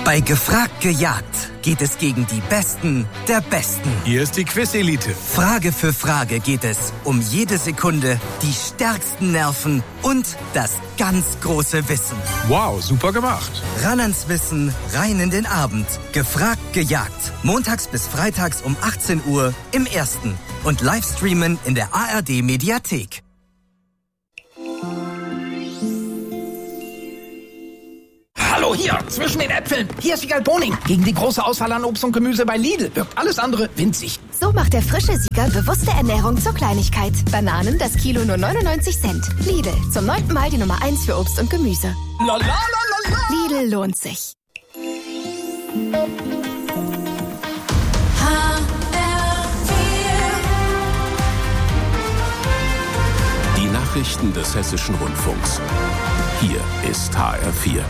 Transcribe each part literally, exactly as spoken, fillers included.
Bei Gefragt gejagt geht es gegen die Besten der Besten. Hier ist die Quiz-Elite. Frage für Frage geht es um jede Sekunde, die stärksten Nerven und das ganz große Wissen. Wow, super gemacht. Ran ans Wissen, rein in den Abend. Gefragt gejagt. Montags bis freitags um achtzehn Uhr im Ersten. Und Livestreamen in der A R D-Mediathek. Hallo, hier, zwischen den Äpfeln. Hier ist Wiegald Boning. Gegen die große Auswahl an Obst und Gemüse bei Lidl wirkt alles andere winzig. So macht der frische Sieger bewusste Ernährung zur Kleinigkeit. Bananen, das Kilo nur neunundneunzig Cent. Lidl, zum neunten Mal die Nummer eins für Obst und Gemüse. La, la, la, la, la. Lidl lohnt sich. Die Nachrichten des Hessischen Rundfunks. Hier ist H R vier.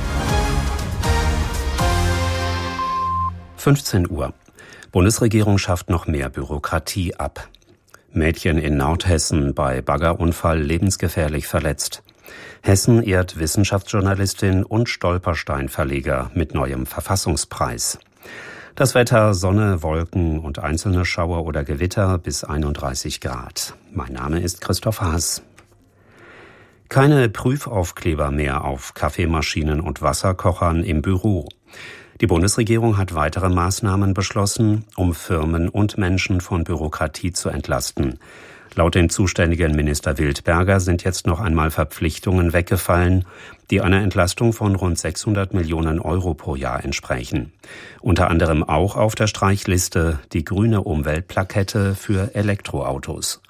fünfzehn Uhr. Bundesregierung schafft noch mehr Bürokratie ab. Mädchen in Nordhessen bei Baggerunfall lebensgefährlich verletzt. Hessen ehrt Wissenschaftsjournalistin und Stolpersteinverleger mit neuem Verfassungspreis. Das Wetter: Sonne, Wolken und einzelne Schauer oder Gewitter bis einunddreißig Grad. Mein Name ist Christoph Haas. Keine Prüfaufkleber mehr auf Kaffeemaschinen und Wasserkochern im Büro. Die Bundesregierung hat weitere Maßnahmen beschlossen, um Firmen und Menschen von Bürokratie zu entlasten. Laut dem zuständigen Minister Wildberger sind jetzt noch einmal Verpflichtungen weggefallen, die einer Entlastung von rund sechshundert Millionen Euro pro Jahr entsprechen. Unter anderem auch auf der Streichliste die grüne Umweltplakette für Elektroautos.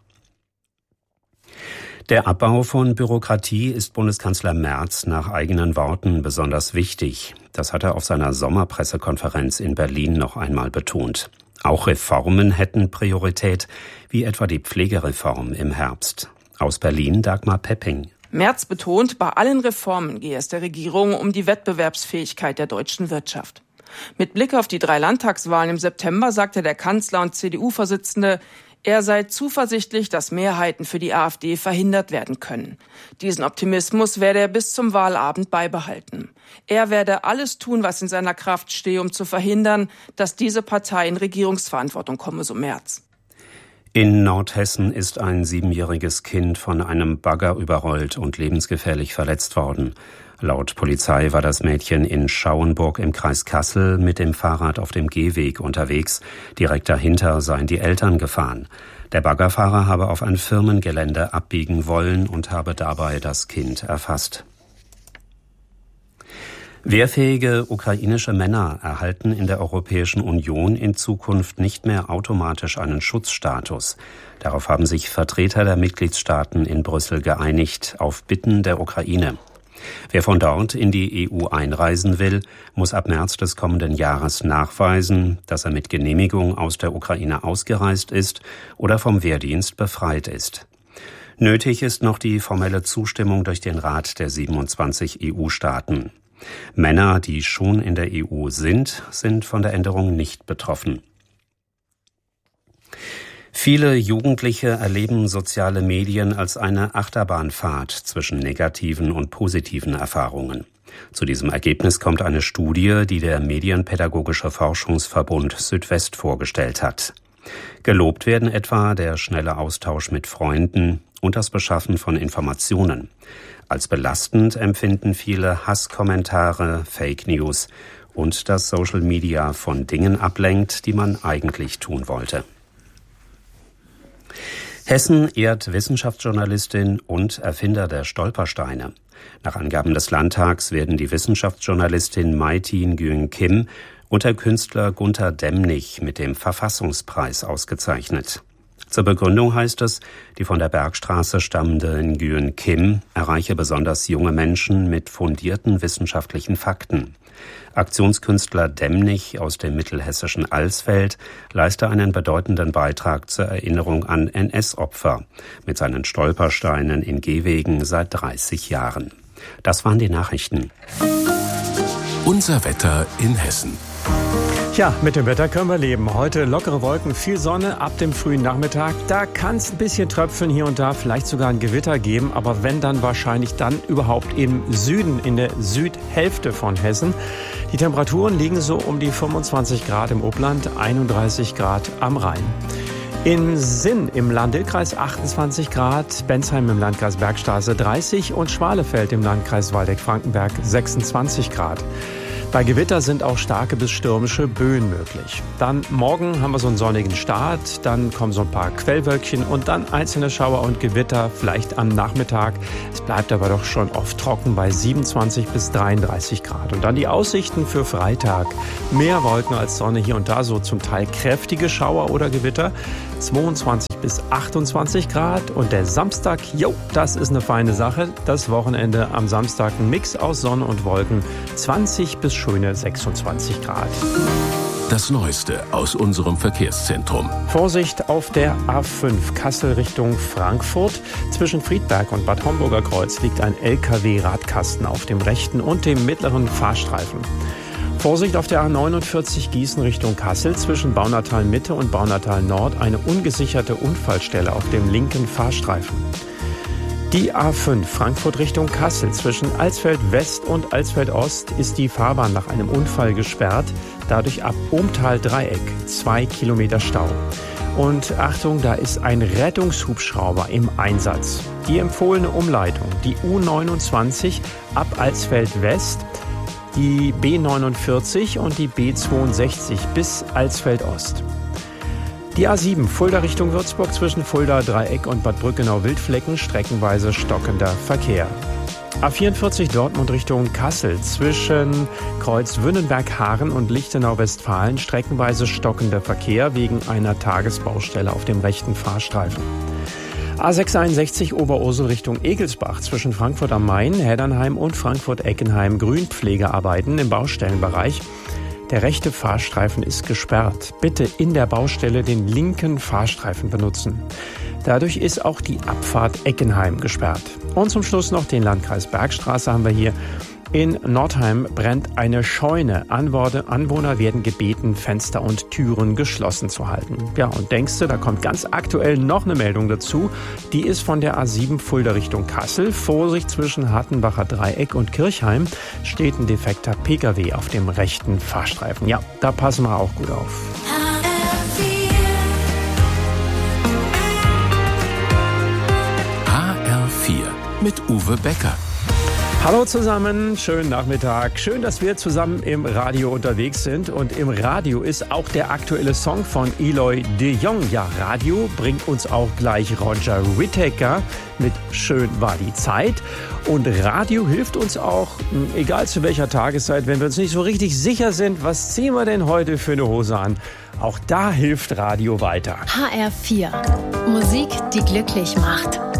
Der Abbau von Bürokratie ist Bundeskanzler Merz nach eigenen Worten besonders wichtig. Das hat er auf seiner Sommerpressekonferenz in Berlin noch einmal betont. Auch Reformen hätten Priorität, wie etwa die Pflegereform im Herbst. Aus Berlin Dagmar Pepping. Merz betont, bei allen Reformen gehe es der Regierung um die Wettbewerbsfähigkeit der deutschen Wirtschaft. Mit Blick auf die drei Landtagswahlen im September sagte der Kanzler und C D U-Vorsitzende, er sei zuversichtlich, dass Mehrheiten für die AfD verhindert werden können. Diesen Optimismus werde er bis zum Wahlabend beibehalten. Er werde alles tun, was in seiner Kraft stehe, um zu verhindern, dass diese Partei in Regierungsverantwortung komme, so Merz. In Nordhessen ist ein siebenjähriges Kind von einem Bagger überrollt und lebensgefährlich verletzt worden. Laut Polizei war das Mädchen in Schauenburg im Kreis Kassel mit dem Fahrrad auf dem Gehweg unterwegs. Direkt dahinter seien die Eltern gefahren. Der Baggerfahrer habe auf ein Firmengelände abbiegen wollen und habe dabei das Kind erfasst. Wehrfähige ukrainische Männer erhalten in der Europäischen Union in Zukunft nicht mehr automatisch einen Schutzstatus. Darauf haben sich Vertreter der Mitgliedstaaten in Brüssel geeinigt, auf Bitten der Ukraine. Wer von dort in die E U einreisen will, muss ab März des kommenden Jahres nachweisen, dass er mit Genehmigung aus der Ukraine ausgereist ist oder vom Wehrdienst befreit ist. Nötig ist noch die formelle Zustimmung durch den Rat der siebenundzwanzig E U-Staaten. Männer, die schon in der E U sind, sind von der Änderung nicht betroffen. Viele Jugendliche erleben soziale Medien als eine Achterbahnfahrt zwischen negativen und positiven Erfahrungen. Zu diesem Ergebnis kommt eine Studie, die der Medienpädagogische Forschungsverbund Südwest vorgestellt hat. Gelobt werden etwa der schnelle Austausch mit Freunden und das Beschaffen von Informationen. Als belastend empfinden viele Hasskommentare, Fake News und dass Social Media von Dingen ablenkt, die man eigentlich tun wollte. Hessen ehrt Wissenschaftsjournalistin und Erfinder der Stolpersteine. Nach Angaben des Landtags werden die Wissenschaftsjournalistin Mai-Thi Nguyen Kim und der Künstler Gunter Demnig mit dem Verfassungspreis ausgezeichnet. Zur Begründung heißt es, die von der Bergstraße stammende Nguyen Kim erreiche besonders junge Menschen mit fundierten wissenschaftlichen Fakten. Aktionskünstler Demnig aus dem mittelhessischen Alsfeld leiste einen bedeutenden Beitrag zur Erinnerung an N S-Opfer mit seinen Stolpersteinen in Gehwegen seit dreißig Jahren. Das waren die Nachrichten. Unser Wetter in Hessen. Ja, mit dem Wetter können wir leben. Heute lockere Wolken, viel Sonne ab dem frühen Nachmittag. Da kann es ein bisschen tröpfeln hier und da, vielleicht sogar ein Gewitter geben. Aber wenn, dann wahrscheinlich dann überhaupt im Süden, in der Südhälfte von Hessen. Die Temperaturen liegen so um die fünfundzwanzig Grad im Upland, einunddreißig Grad am Rhein. In Sinn im Lahn-Dill-Kreis achtundzwanzig Grad, Bensheim im Landkreis Bergstraße dreißig und Schwalefeld im Landkreis Waldeck-Frankenberg sechsundzwanzig Grad. Bei Gewitter sind auch starke bis stürmische Böen möglich. Dann morgen haben wir so einen sonnigen Start, dann kommen so ein paar Quellwölkchen und dann einzelne Schauer und Gewitter, vielleicht am Nachmittag. Es bleibt aber doch schon oft trocken bei siebenundzwanzig bis dreiunddreißig Grad. Und dann die Aussichten für Freitag. Mehr Wolken als Sonne, hier und da so zum Teil kräftige Schauer oder Gewitter. zweiundzwanzig bis achtundzwanzig Grad. Und der Samstag, jo, das ist eine feine Sache. Das Wochenende am Samstag ein Mix aus Sonne und Wolken. zwanzig bis schöne sechsundzwanzig Grad. Das Neueste aus unserem Verkehrszentrum. Vorsicht auf der A fünf Kassel Richtung Frankfurt. Zwischen Friedberg und Bad Homburger Kreuz liegt ein L K W-Radkasten auf dem rechten und dem mittleren Fahrstreifen. Vorsicht auf der A neunundvierzig Gießen Richtung Kassel. Zwischen Baunatal Mitte und Baunatal Nord eine ungesicherte Unfallstelle auf dem linken Fahrstreifen. Die A fünf Frankfurt Richtung Kassel. Zwischen Alsfeld West und Alsfeld Ost ist die Fahrbahn nach einem Unfall gesperrt. Dadurch ab Ohmtal Dreieck zwei Kilometer Stau. Und Achtung, da ist ein Rettungshubschrauber im Einsatz. Die empfohlene Umleitung, die U neunundzwanzig ab Alsfeld West, die B neunundvierzig und die B zweiundsechzig bis Alsfeld Ost. Die A sieben Fulda Richtung Würzburg zwischen Fulda Dreieck und Bad Brückenau-Wildflecken streckenweise stockender Verkehr. A vierundvierzig Dortmund Richtung Kassel zwischen Kreuz Wünnenberg-Haaren und Lichtenau-Westfalen streckenweise stockender Verkehr wegen einer Tagesbaustelle auf dem rechten Fahrstreifen. A sechshunderteinundsechzig Oberursel Richtung Egelsbach zwischen Frankfurt am Main, Heddernheim und Frankfurt-Eckenheim Grünpflegearbeiten im Baustellenbereich. Der rechte Fahrstreifen ist gesperrt. Bitte in der Baustelle den linken Fahrstreifen benutzen. Dadurch ist auch die Abfahrt Eckenheim gesperrt. Und zum Schluss noch den Landkreis Bergstraße haben wir hier. In Nordheim brennt eine Scheune. Anwohner werden gebeten, Fenster und Türen geschlossen zu halten. Ja, und denkst du, da kommt ganz aktuell noch eine Meldung dazu. Die ist von der A sieben Fulda Richtung Kassel. Vorsicht zwischen Hartenbacher Dreieck und Kirchheim steht ein defekter P K W auf dem rechten Fahrstreifen. Ja, da passen wir auch gut auf. H R vier mit Uwe Becker. Hallo zusammen, schönen Nachmittag. Schön, dass wir zusammen im Radio unterwegs sind. Und im Radio ist auch der aktuelle Song von Eloy de Jong. Ja, Radio bringt uns auch gleich Roger Whittaker mit Schön war die Zeit. Und Radio hilft uns auch, egal zu welcher Tageszeit, wenn wir uns nicht so richtig sicher sind, was ziehen wir denn heute für eine Hose an? Auch da hilft Radio weiter. H R vier. Musik, die glücklich macht.